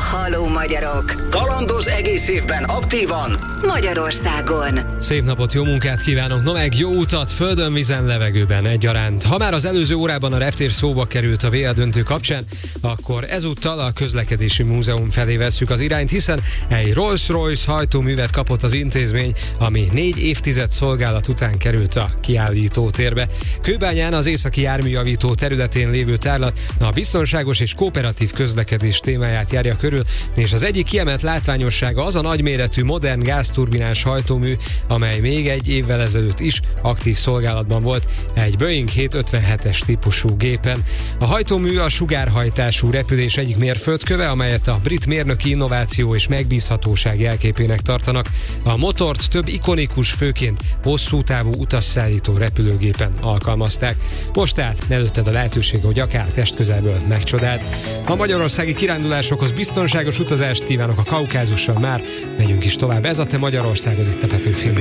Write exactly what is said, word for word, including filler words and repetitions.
Halló magyarok! Kalandoz egész évben aktívan Magyarországon! Szép napot, jó munkát kívánok, no meg jó utat földön, vízen, levegőben egyaránt. Ha már az előző órában a reptér szóba került a vé á döntő kapcsán, akkor ezúttal a Közlekedési Múzeum felé vesszük az irányt, hiszen egy Rolls-Royce hajtóművet kapott az intézmény, ami négy évtized szolgálat után került a kiállítótérbe. Kőbányán az északi járműjavító területén lévő tárlat a biztonságos és kooperatív közlekedés témáját járja körül, és az egyik kiemelt látványossága az a nagyméretű modern gázturbinás hajtómű, amely még egy évvel ezelőtt is aktív szolgálatban volt egy Boeing hétszázötvenhetes típusú gépen. A hajtómű a sugárhajtású repülés egyik mérföldköve, amelyet a brit mérnöki innováció és megbízhatóság jelképének tartanak. A motort több ikonikus, főként hosszú távú utasszállító repülőgépen alkalmazták. Most tehát előtted a lehetőség, hogy akár testközelből megcsodáld. A magyarországi kirándulásokhoz biztonságos utazást kívánok a Kaukázussal, már megyünk is tovább. Ez a Te Magyarországod itt a Petőfi